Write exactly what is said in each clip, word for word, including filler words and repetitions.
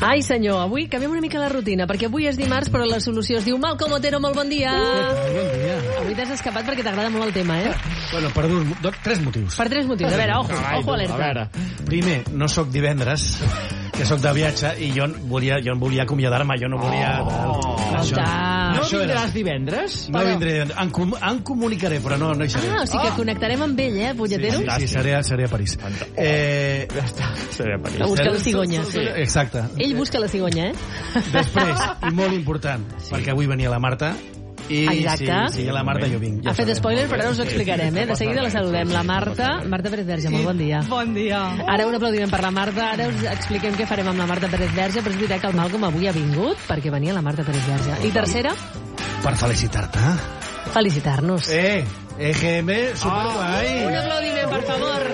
Ai, senyor, avui canviem una mica la rutina, perquè avui és dimarts, però la solució es diu Malcom Otero, molt bon dia. Uh, bon dia. Avui t'has escapat perquè t'agrada molt el tema, eh? Bueno, per dos, dos, tres motius. Per tres motius. A veure, ojo, Carai, ojo alerta. A veure, primer, no sóc divendres, que sóc de viatge, i jo volia, jo volia acomiadar-me, jo no volia... Oh, això, no això vindràs era. divendres? No Però... vindré, en, com, en comunicaré, però no, no hi seré. Ah, o sigui que connectarem amb ell, eh, Polletero? Sí, sí, sí, seré, seré a París. Eh, Ja està, seré a París. A buscar la cigonya. Sí. Exacte. Ell busca la cigonya, eh? Després, i molt important, sí. perquè avui venia la Marta, i Exacte. si, si hi ha la Marta jo vinc. Ha fet spoiler, però ara us ho explicarem, eh? De seguida la saludem. La Marta, Marta Pérez Verge, molt bon dia. Bon dia. Ara un aplaudiment per la Marta, ara us expliquem què farem amb la Marta Pérez Verge, però és veritat que el Malcom avui ha vingut perquè venia la Marta Pérez Verge. I tercera, Per felicitar-te. felicitar-nos. Eh, E G M, superguai. Un aplaudiment, per favor.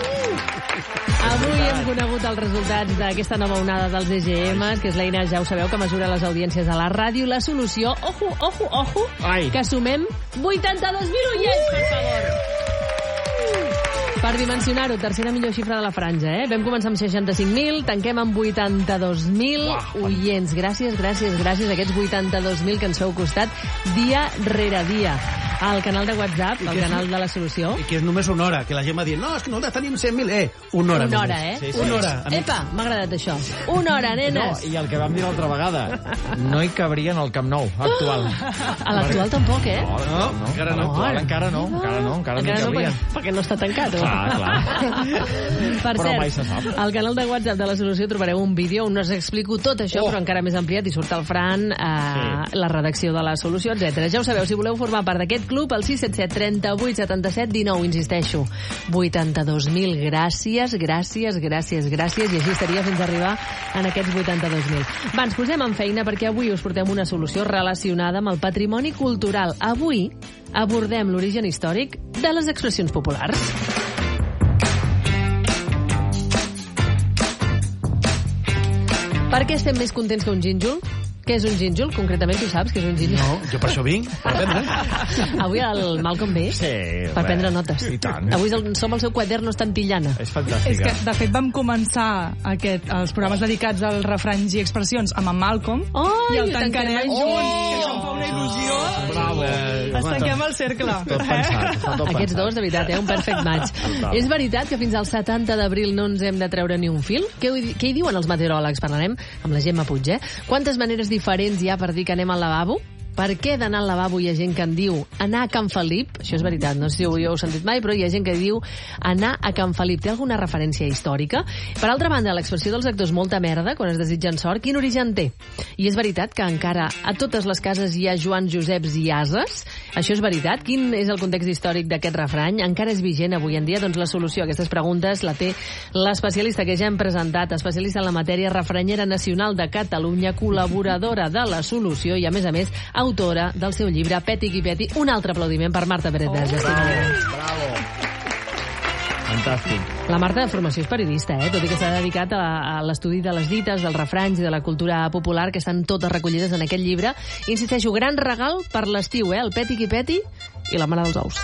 Avui hem conegut els resultats d'aquesta nova onada dels E G M, que és l'eina, ja ho sabeu, que mesura les audiències a la ràdio. La solució, ojo, ojo, ojo, Ai. que sumem vuitanta-dos mil oients, per favor. Per dimensionar-ho, tercera millor xifra de la franja, eh? Vam començar amb seixanta-cinc mil, tanquem amb vuitanta-dos mil oients. Gràcies, gràcies, gràcies a aquests vuitanta-dos mil que ens feu costat dia rere dia. Al canal de WhatsApp, al canal de la solució. I que és només una hora, que la gent va dir, no, és que nosaltres tenim cent mil. Eh, una hora. Una hora, només. eh? Sí, sí. Una hora. amics. Epa, m'ha agradat això. Una hora, No, nenes. i el que vam dir l'altra vegada, no hi cabria en el Camp Nou actual. A l'actual tampoc, eh? No, No, encara no. Actual, encara no, encara no, encara no hi Encara no, cabria. perquè, perquè no està tancat. o? Clar, clar. Per Però cert, mai se sap. al canal de WhatsApp de la solució trobareu un vídeo on us explico tot això, Oh. però encara més ampliat, i surt el Fran, eh, Sí. la redacció de la solució, etcètera. Ja ho sabeu, si voleu formar part d'aquest club, el sis set set, trenta-vuit, setanta-set, dinou, insisteixo. vuitanta-dos mil, gràcies, gràcies, gràcies, gràcies, i així estaria fins a arribar en aquests vuitanta-dos mil. Va, ens posem en feina perquè avui us portem una solució relacionada amb el patrimoni cultural. Avui abordem l'origen històric de les expressions populars. Per què estem més contents que un gínjol? Què és un gínjol? Concretament, tu saps què és un gínjol? No, jo per això vinc, per aprendre. Avui el Malcom ve Sí, per res. prendre notes. I tant. Avui el, som el seu quaderno estantillana. És És fantàstica. que, de fet, vam començar aquest, els programes dedicats als refranys i expressions amb en Malcom Ai, i el ho tancarem tancarem junts. junts, que això em fa una il·lusió. Bravo. Es tanquem el cercle. Tot pensat, està tot Aquests pensat. dos, de veritat, eh? Un perfect match. Total. És veritat que fins al setanta d'abril no ens hem de treure ni un fil? Què, hi- què hi diuen els meteoròlegs? Parlarem amb la Gemma Puig, eh? Quantes maneres diferents hi ha per dir que anem al lavabo? Per què d'anar al lavabo hi ha gent que en diu anar a Can Felip? Això és veritat, no sé si ho heu sentit mai, però hi ha gent que diu anar a Can Felip. Té alguna referència històrica? Per altra banda, l'expressió dels actors molta merda, quan es desitgen sort, quin origen té? I és veritat que encara a totes les cases hi ha Joan Joseps i ases? Això és veritat? Quin és el context històric d'aquest refrany? Encara és vigent avui en dia? Doncs la solució a aquestes preguntes la té l'especialista que ja hem presentat, especialista en la matèria, refranyera nacional de Catalunya, col·laboradora de la solució i, a més a més, autora del seu llibre Peti qui peti. Un altre aplaudiment per Marta Pérez Verge. Oh, bravo. Fantàstic. La Marta de formació és periodista, eh? Tot i que s'ha dedicat a, a l'estudi de les dites, dels refranys i de la cultura popular, que estan totes recollides en aquest llibre. Insisteixo, gran regal per l'estiu, eh? El Peti qui peti i la mare dels ous.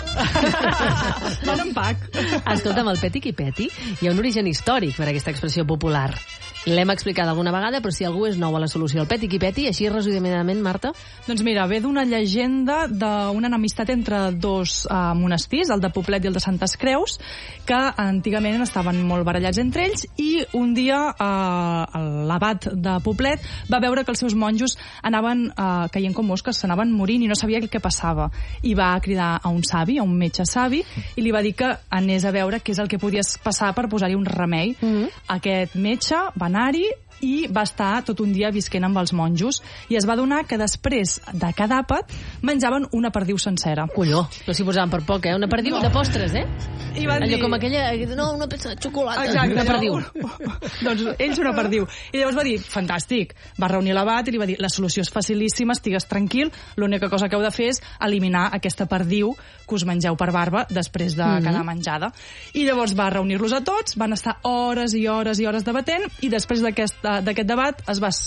Bon empac. Escolta'm, el Peti qui peti hi ha un origen històric per aquesta expressió popular. L'hem explicat alguna vegada, però si algú és nou a la solució, el Peti qui peti, així resumidament, Marta? Doncs mira, ve d'una llegenda d'una enemistat entre dos uh, monestirs, el de Poblet i el de Santes Creus, que antigament estaven molt barallats entre ells, i un dia uh, l'abat de Poblet va veure que els seus monjos anaven uh, caient com mosques, s'anaven morint i no sabia què passava. I va cridar a un savi, a un metge savi, i li va dir que anés a veure què és el que podia passar per posar-hi un remei. Mm-hmm. Aquest metge va anar-hi i va estar tot un dia visquent amb els monjos i es va adonar que després de cada àpat menjaven una perdiu sencera. Colló, no s'hi posaven per poc, eh? Una perdiu de postres, eh? I van Allò dir... com aquella... No, una peça de xocolata. Exacte, Una perdiu. doncs ells una perdiu. I llavors va dir, fantàstic, va reunir l'abat i li va dir, la solució és facilíssima, estigues tranquil, l'única cosa que heu de fer és eliminar aquesta perdiu que us mengeu per barba després de Mm-hmm. cada menjada. I llavors va reunir-los a tots, van estar hores i hores i hores debatent, i després d'aquest d'aquest debat es va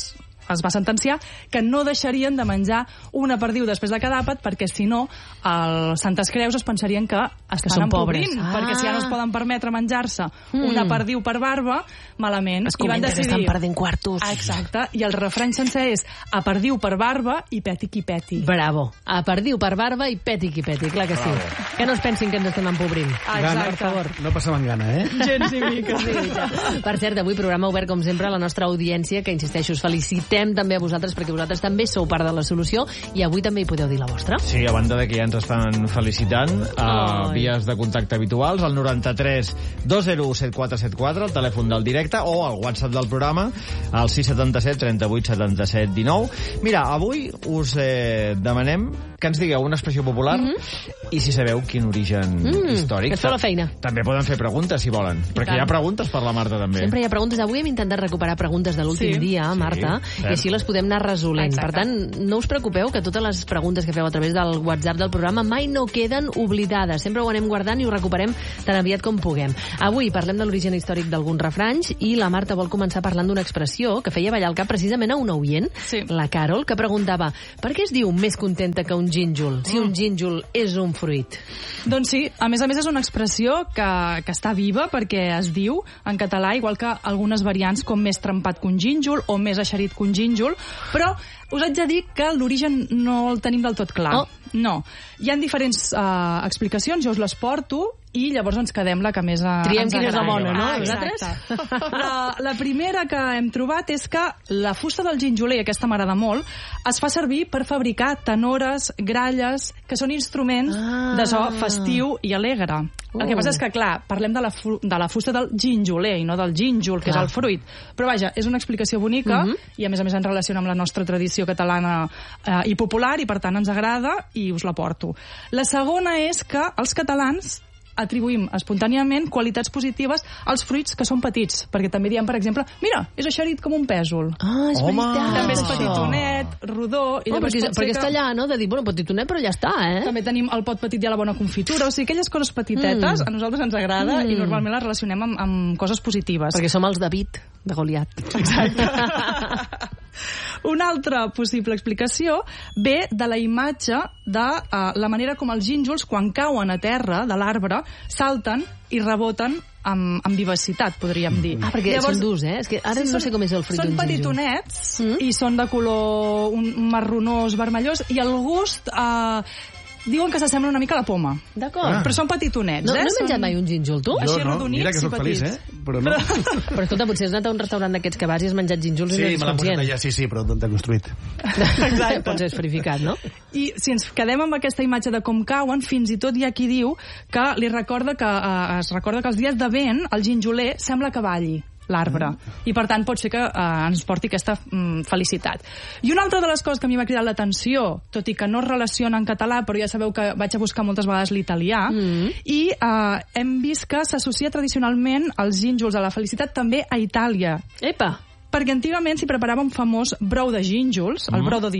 es va sentenciar que no deixarien de menjar una perdiu després de cada àpat, perquè si no, els Santes Creus es pensarien que estan són empobrint, pobres. Ah. perquè si ja no es poden permetre menjar-se mm. una perdiu per barba, malament. Es comenta decidir... que estan perdent quartos. Exacte, i el refrany sencer és a perdiu per barba i peti qui peti. Bravo. A perdiu per barba i peti qui peti, clar que sí. Bravo. Que no es pensin que ens estem empobrint. Gana, per favor. No passem en gana, eh? Gens ni mica. Sí, per cert, avui programa obert, com sempre, a la nostra audiència, que insisteixo, us felicitem també a vosaltres, perquè vosaltres també sou part de la solució, i avui també hi podeu dir la vostra. Sí, a banda de que ja ens estan felicitant, a Ai. vies de contacte habituals, al noranta-tres dos zero u set quatre set quatre, el telèfon del directe, o al WhatsApp del programa, al sis setanta set trenta vuit setanta set dinou. Mira, avui us eh, demanem que ens digueu una expressió popular mm -hmm. i si sabeu quin origen mm, històric. Que et fa la feina. També poden fer preguntes, si volen, I perquè tant. Hi ha preguntes per la Marta, també. Sempre hi ha preguntes. Avui hem intentat recuperar preguntes de l'últim sí. dia, Marta, sí, i així les podem anar resolent. Exacte. Per tant, no us preocupeu, que totes les preguntes que feu a través del WhatsApp del programa mai no queden oblidades. Sempre ho anem guardant i ho recuperem tan aviat com puguem. Avui parlem de l'origen històric d'alguns refranys i la Marta vol començar parlant d'una expressió que feia ballar el cap precisament a un oient, sí. la Carol, que preguntava per què es diu més contenta que un gínjol, si un gínjol és un fruit? Doncs sí, a més a més és una expressió que, que està viva, perquè es diu en català, igual que algunes variants com més trempat que un gínjol o més eixerit que un gínjol, però us haig de dir que l'origen no el tenim del tot clar. Oh. No. Hi ha diferents uh, explicacions, jo us les porto, i llavors ens quedem la que més uh, Triem ens quina és la agrada. bona, no? Ah, exacte. la, la primera que hem trobat és que la fusta del ginjoler, aquesta m'agrada molt, es fa servir per fabricar tenores, gralles, que són instruments ah. de so festiu i alegre. Uh. El que passa és que, clar, parlem de la, fu de la fusta del ginjoler i no del gínjol, que clar. És el fruit. Però vaja, és una explicació bonica uh -huh. i a més a més en relaciona amb la nostra tradició catalana eh, i popular, i per tant ens agrada i us la porto. La segona és que els catalans atribuïm espontàniament qualitats positives als fruits que són petits, perquè també diem, per exemple, mira, és eixerit com un pèsol. Ah, és Home, veritat. També és això. petitonet, rodó... I Oh, perquè pot ser perquè que... està allà, no?, de dir, bueno, petitonet, però ja està, eh? També tenim el pot petit i la bona confitura, o sigui, aquelles coses petitetes, mm. a nosaltres ens agrada mm. i normalment les relacionem amb, amb coses positives. Perquè som els David de Goliat. Exacte. Una altra possible explicació ve de la imatge de uh, la manera com els gínjols, quan cauen a terra de l'arbre, salten i reboten amb, amb vivacitat, podríem dir. Ah, perquè Llavors, són durs, eh? És que ara sí, no sé com és el fruit d'un gínjol. Són petitonets mm? i són de color un marronós, vermellós, i el gust... Uh, diuen que s'assembla una mica a la poma. D'acord. Ah. Però són petitonets, no, eh? No he menjat són... mai un gínjol, tu? Jo Així no, rodonits mira que soc feliç, eh? Però no. Però escolta, potser has anat a un restaurant d'aquests que vas i has menjat gínjols sí, i no ets me l'han posat conscient. allà, sí, sí, però deconstruït. Exacte. Pots ser verificat, no? I si ens quedem amb aquesta imatge de com cauen, fins i tot hi ha qui diu que li recorda que eh, es recorda que els dies de vent el ginjoler sembla que balli l'arbre, mm. i per tant pot ser que eh, ens porti aquesta mm, felicitat. I una altra de les coses que a mi m'ha cridat l'atenció, tot i que no es relaciona en català, però ja sabeu que vaig a buscar moltes vegades l'italià, mm. i eh, hem vist que s'associa tradicionalment els gínjols a la felicitat també a Itàlia. Epa! Perquè antigament s'hi preparava un famós brou de gínjols, mm. el brou de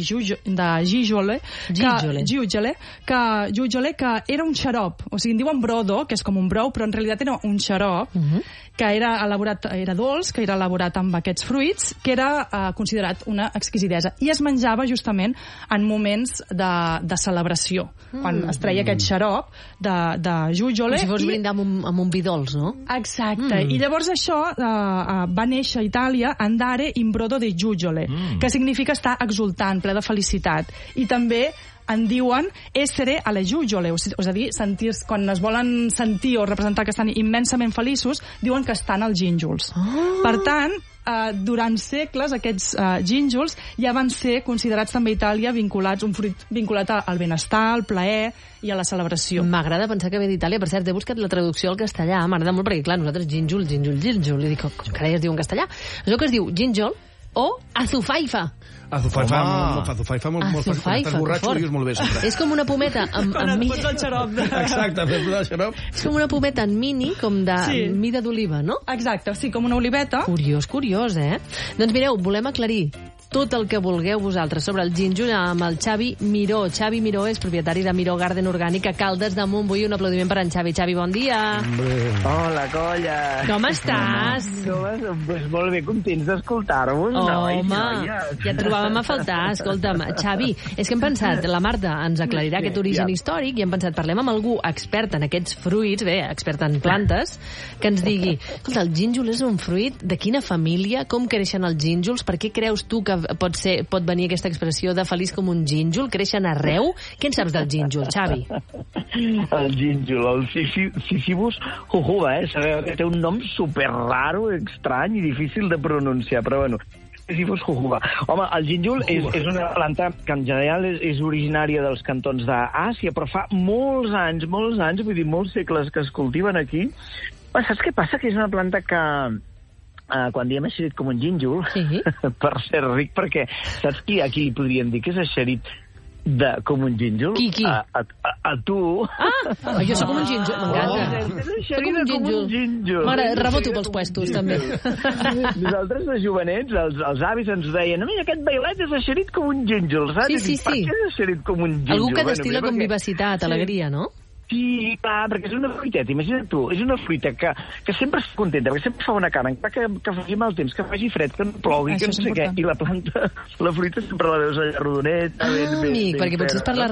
gíjole, Gíjole. que, que, gíjole, que era un xarop. O sigui, en diuen brodo, que és com un brou, però en realitat era un xarop, mm -hmm. que era elaborat, era dolç, que era elaborat amb aquests fruits, que era eh, considerat una exquisidesa. I es menjava justament en moments de, de celebració, mm. quan es treia aquest xarop de, de gíjole. Com si fos i... brindar amb un, amb un vi dolç, no? Exacte. Mm. I llavors això eh, eh, va néixer a Itàlia, andare in brodo di gíjole, mm. que significa estar exultant, ple de felicitat. I també en diuen essere alle gíjole, és a dir, sentir, quan es volen sentir o representar que estan immensament feliços, diuen que estan als gínjols. Oh. Per tant, eh, durant segles aquests eh, gínjols ja van ser considerats també a Itàlia vinculats, un fruit vinculat al benestar, al plaer i a la celebració. M'agrada pensar que ve d'Itàlia. Per cert, he buscat la traducció al castellà, m'agrada molt perquè, clar, nosaltres gínjol, gínjol, gínjol, i dic, com carai es diu en castellà? Això que es diu gínjol o azufaifa. Azufaifa, molt, azufaifa, molt, molt, quan estàs borratxo, dius molt bé sempre. És com una pometa amb, amb mi... el xarop de... Exacte, fes el xarop. És com una pometa en mini, com de sí. mida d'oliva, no? Exacte, sí, com una oliveta. Curiós, curiós, eh? Doncs mireu, volem aclarir tot el que vulgueu vosaltres sobre el gínjol amb el Xavi Miró. Xavi Miró és propietari de Miró Garden Orgànic a Caldes de Montbui. Un aplaudiment per en Xavi. Xavi, bon dia. Hola, colla. Com estàs? Com, pues molt bé, contents d'escoltar-vos. Home, ja et trobàvem a faltar. Escolta'm, Xavi, és que hem pensat, la Marta ens aclarirà aquest origen històric i hem pensat, parlem amb algú expert en aquests fruits, bé, expert en plantes, que ens digui, escolta, el gínjol és un fruit de quina família, com creixen els gínjols, per què creus tu que pot, ser, pot venir aquesta expressió de feliç com un gínjol, creixen arreu? Què en saps del gínjol, Xavi? El gínjol, el Sisyphus jujuba, eh? Sabeu que té un nom super raro, estrany i difícil de pronunciar, però bueno, Sisyphus jujuba. Home, el gínjol és, és una planta que en general és, és originària dels cantons d'Àsia, però fa molts anys, molts anys, vull dir, molts segles que es cultiven aquí. Però saps què passa? Que és una planta que... Uh, quan diem eixerit com un gínjol, sí. per ser ric, perquè saps qui aquí podríem dir que és eixerit de com un gínjol? Qui, qui? A, a, a, a tu. Ah, jo sóc com un gínjol, m'encanta. Oh, eixerit com un gínjol. Mare, reboto pels puestos, també. Nosaltres, de jovenets, els, els avis ens deien, mira, aquest bailet és eixerit com un gínjol, saps? Sí, sí, sí. Per què és eixerit com un gínjol? Algú que destila bueno, com perquè... vivacitat, alegria, no? Sí, clar, perquè és una fruiteta, imagina't tu, és una fruita que, que sempre està contenta, perquè sempre fa bona cara, que, que faci mal temps, que faci fred, que no plogui, que no sé què, i la planta, la fruita sempre la veus allà rodoneta, ah, ben, ben, amic, ben perquè potser és per la